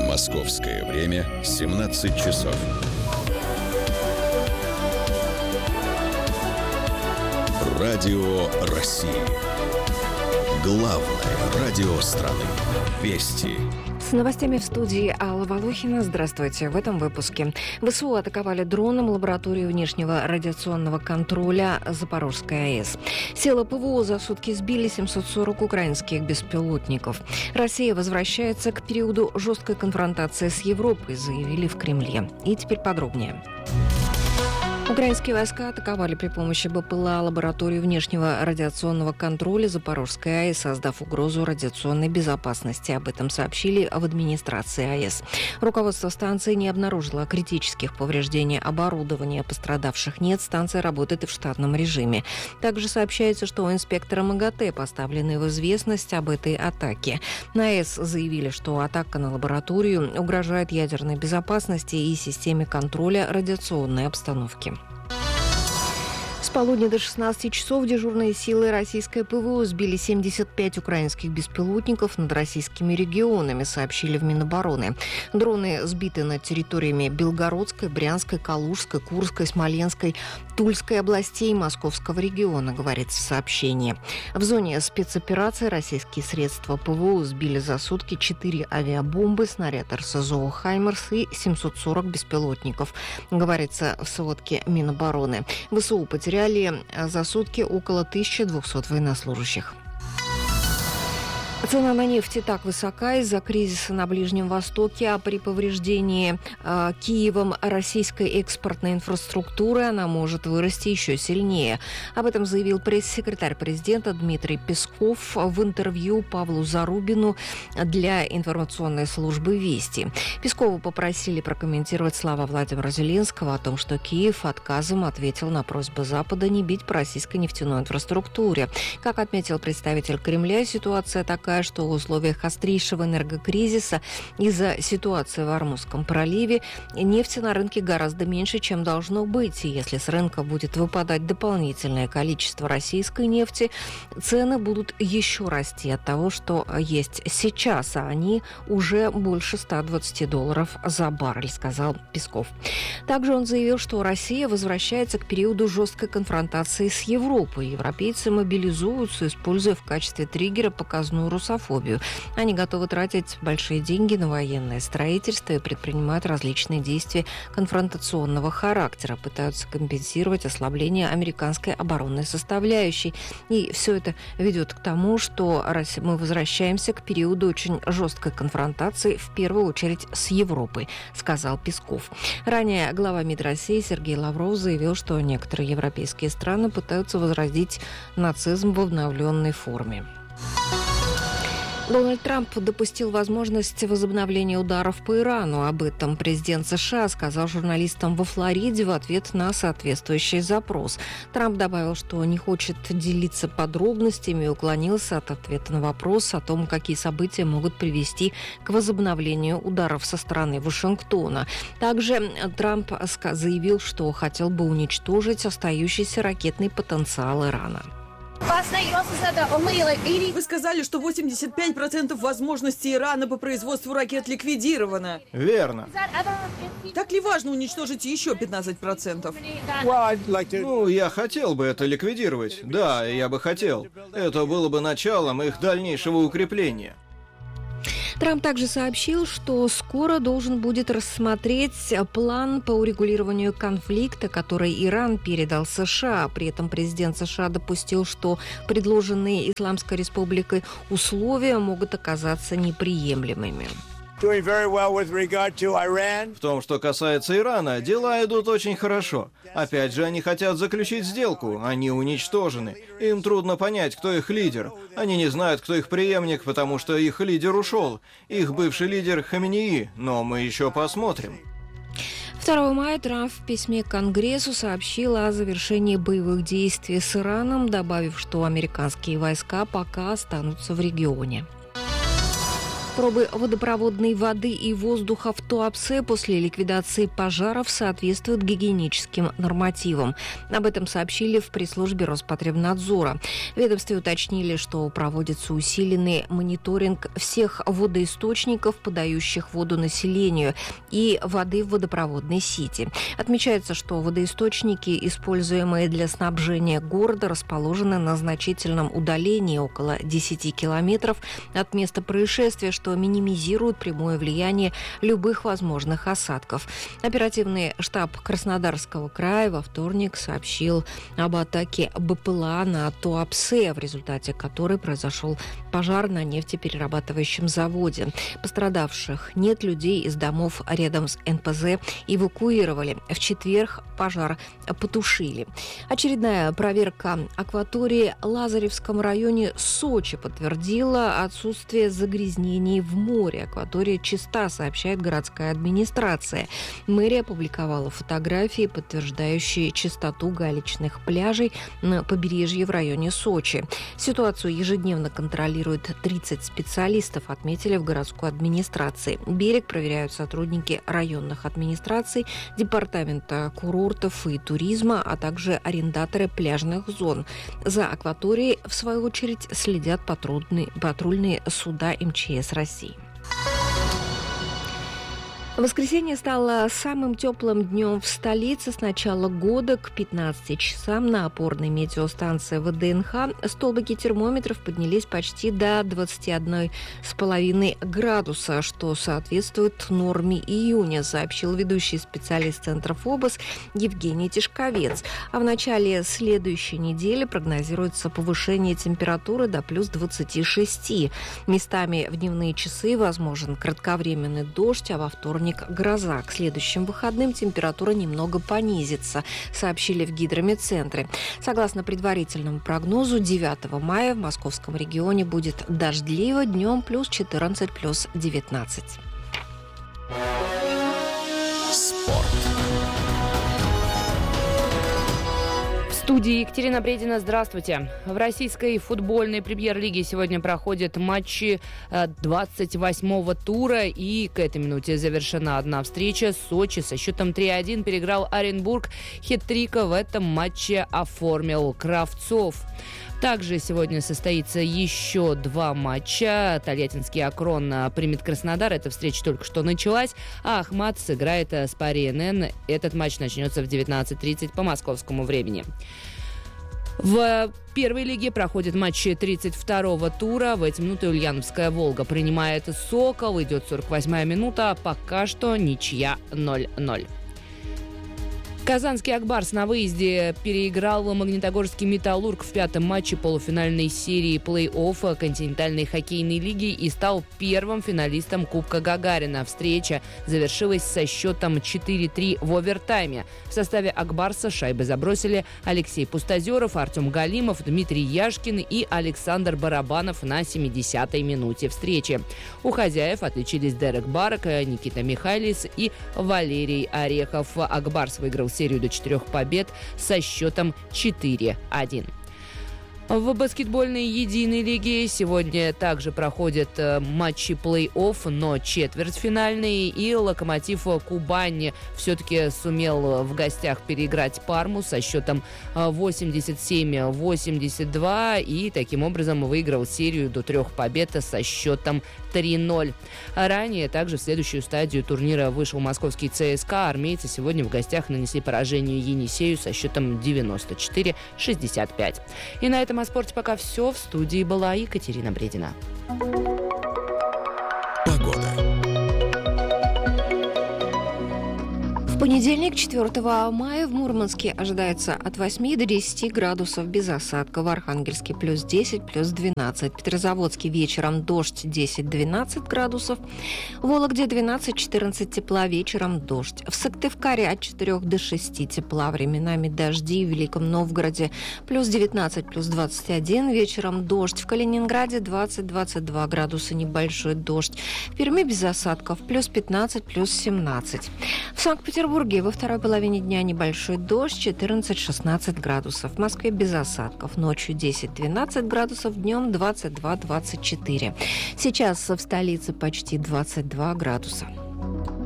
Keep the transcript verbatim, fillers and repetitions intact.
Московское время семнадцать часов. Радио России. Главное радио страны. Вести. С новостями в студии Алла Волохина. Здравствуйте. В этом выпуске. ВСУ атаковали дроном лабораторию внешнего радиационного контроля Запорожской АЭС. Силы ПВО за сутки сбили семьсот сорок украинских беспилотников. Россия возвращается к периоду жесткой конфронтации с Европой, заявили в Кремле. И теперь подробнее. Украинские войска атаковали при помощи БПЛА лабораторию внешнего радиационного контроля Запорожской АЭС, создав угрозу радиационной безопасности. Об этом сообщили в администрации АЭС. Руководство станции не обнаружило критических повреждений оборудования. Пострадавших нет, станция работает и в штатном режиме. Также сообщается, что инспекторы МАГАТЭ поставлены в известность об этой атаке. На АЭС заявили, что атака на лабораторию угрожает ядерной безопасности и системе контроля радиационной обстановки. С полудня до шестнадцати часов дежурные силы российской ПВО сбили семьдесят пять украинских беспилотников над российскими регионами, сообщили в Минобороны. Дроны сбиты над территориями Белгородской, Брянской, Калужской, Курской, Смоленской, Тульской областей и Московского региона, говорится в сообщении. В зоне спецоперации российские средства ПВО сбили за сутки четыре авиабомбы, снаряд РСЗО «Хаймерс» и семьсот сорок беспилотников, говорится в сводке Минобороны. ВСУ потеряли за сутки около тысячи двухсот военнослужащих. Цена на нефть и так высока из-за кризиса на Ближнем Востоке, а при повреждении э, Киевом российской экспортной инфраструктуры она может вырасти еще сильнее. Об этом заявил пресс-секретарь президента Дмитрий Песков в интервью Павлу Зарубину для информационной службы «Вести». Пескову попросили прокомментировать слова Владимира Зеленского о том, что Киев отказом ответил на просьбу Запада не бить по российской нефтяной инфраструктуре. Как отметил представитель Кремля, ситуация такая, что в условиях острейшего энергокризиса из-за ситуации в Ормузском проливе нефти на рынке гораздо меньше, чем должно быть. И если с рынка будет выпадать дополнительное количество российской нефти, цены будут еще расти от того, что есть сейчас, а они уже больше ста двадцати долларов за баррель, сказал Песков. Также он заявил, что Россия возвращается к периоду жесткой конфронтации с Европой. Европейцы мобилизуются, используя в качестве триггера показную русофобию. Они готовы тратить большие деньги на военное строительство и предпринимают различные действия конфронтационного характера, пытаются компенсировать ослабление американской оборонной составляющей. И все это ведет к тому, что мы возвращаемся к периоду очень жесткой конфронтации, в первую очередь с Европой, сказал Песков. Ранее глава МИД России Сергей Лавров заявил, что некоторые европейские страны пытаются возродить нацизм в обновленной форме. Дональд Трамп допустил возможность возобновления ударов по Ирану. Об этом президент США сказал журналистам во Флориде в ответ на соответствующий запрос. Трамп добавил, что не хочет делиться подробностями и уклонился от ответа на вопрос о том, какие события могут привести к возобновлению ударов со стороны Вашингтона. Также Трамп заявил, что хотел бы уничтожить остающийся ракетный потенциал Ирана. Вы сказали, что восемьдесят пять процентов возможностей Ирана по производству ракет ликвидировано. Верно. Так ли важно уничтожить еще пятнадцать процентов? Ну, я хотел бы это ликвидировать. Да, я бы хотел. Это было бы началом их дальнейшего укрепления. Трамп также сообщил, что скоро должен будет рассмотреть план по урегулированию конфликта, который Иран передал США. При этом президент США допустил, что предложенные Исламской Республикой условия могут оказаться неприемлемыми. В том, что касается Ирана, дела идут очень хорошо. Опять же, они хотят заключить сделку, они уничтожены. Им трудно понять, кто их лидер. Они не знают, кто их преемник, потому что их лидер ушел. Их бывший лидер Хаменеи, но мы еще посмотрим. второго мая Трамп в письме к Конгрессу сообщил о завершении боевых действий с Ираном, добавив, что американские войска пока останутся в регионе. Пробы водопроводной воды и воздуха в Туапсе после ликвидации пожаров соответствуют гигиеническим нормативам. Об этом сообщили в пресс-службе Роспотребнадзора. В ведомстве уточнили, что проводится усиленный мониторинг всех водоисточников, подающих воду населению, и воды в водопроводной сети. Отмечается, что водоисточники, используемые для снабжения города, расположены на значительном удалении, около десяти километров от места происшествия, что минимизирует прямое влияние любых возможных осадков. Оперативный штаб Краснодарского края во вторник сообщил об атаке БПЛА на Туапсе, в результате которой произошел пожар на нефтеперерабатывающем заводе. Пострадавших нет, людей из домов рядом с эн пэ зэ эвакуировали. В четверг пожар потушили. Очередная проверка акватории в Лазаревском районе Сочи подтвердила отсутствие загрязнений в море. Акватория чиста, сообщает городская администрация. Мэрия опубликовала фотографии, подтверждающие чистоту галечных пляжей на побережье в районе Сочи. Ситуацию ежедневно контролирует тридцать специалистов, отметили в городской администрации. Берег проверяют сотрудники районных администраций, департамента курортов и туризма, а также арендаторы пляжных зон. За акваторией, в свою очередь, следят патрульные, патрульные суда эм че эс России. Воскресенье стало самым теплым днем в столице с начала года. К пятнадцати часам на опорной метеостанции вэ дэ эн ха столбики термометров поднялись почти до двадцати одного с половиной градуса, что соответствует норме июня, сообщил ведущий специалист Центра ФОБОС Евгений Тишковец. А в начале следующей недели прогнозируется повышение температуры до плюс двадцати шести. Местами в дневные часы возможен кратковременный дождь, а во вторник гроза. К следующим выходным температура немного понизится, сообщили в гидрометцентре. Согласно предварительному прогнозу, девятого мая в московском регионе будет дождливо, днем плюс четырнадцать, плюс девятнадцать. Спорт. В студии Екатерина Бредина. Здравствуйте. В российской футбольной премьер-лиге сегодня проходят матчи двадцать восьмого тура. И к этой минуте завершена одна встреча. Сочи со счетом три один переиграл Оренбург. Хет-трика в этом матче оформил Кравцов. Также сегодня состоится еще два матча. Тольяттинский Акрон примет Краснодар. Эта встреча только что началась. А Ахмат сыграет с Пари эн эн. Этот матч начнется в девятнадцать тридцать по московскому времени. В первой лиге проходят матчи тридцать второго тура. В эти минуты Ульяновская «Волга» принимает «Сокол». Идет сорок восьмая минута. Пока что ничья ноль ноль. Казанский «Акбарс» на выезде переиграл Магнитогорский «Металлург» в пятом матче полуфинальной серии плей-оффа континентальной хоккейной лиги и стал первым финалистом Кубка Гагарина. Встреча завершилась со счетом четыре три в овертайме. В составе «Акбарса» шайбы забросили Алексей Пустозеров, Артем Галимов, Дмитрий Яшкин и Александр Барабанов на семидесятой минуте встречи. У хозяев отличились Дерек Барак, Никита Михайлис и Валерий Орехов. «Акбарс» выиграл серию до четырех побед со счетом четыре один. В баскетбольной единой лиге сегодня также проходят матчи плей-офф, но четвертьфинальные. И «Локомотив Кубань» все-таки сумел в гостях переиграть «Парму» со счетом восемьдесят семь восемьдесят два и таким образом выиграл серию до трех побед со счетом три ноль. Ранее также в следующую стадию турнира вышел московский ЦСКА. Армейцы сегодня в гостях нанесли поражение «Енисею» со счетом девяносто четыре шестьдесят пять. И на этом о спорте пока все. В студии была Екатерина Бредина. Погода. В понедельник, четвертого мая, в Мурманске ожидается от восьми до десяти градусов без осадка. В Архангельске плюс десять, плюс двенадцать. В Петрозаводске вечером дождь десять-двенадцать градусов. В Вологде двенадцать-четырнадцать тепла, вечером дождь. В Сыктывкаре от четырёх до шести тепла, временами дожди. В Великом Новгороде плюс девятнадцать, плюс двадцать один, вечером дождь. В Калининграде двадцать-двадцать два градуса, небольшой дождь. В Перми без осадков плюс пятнадцать, плюс семнадцать. В Санкт-Петербурге Петербурге во второй половине дня небольшой дождь, четырнадцать-шестнадцать градусов. В Москве без осадков. Ночью десять-двенадцать градусов, днем двадцать два-двадцать четыре. Сейчас в столице почти двадцать два градуса.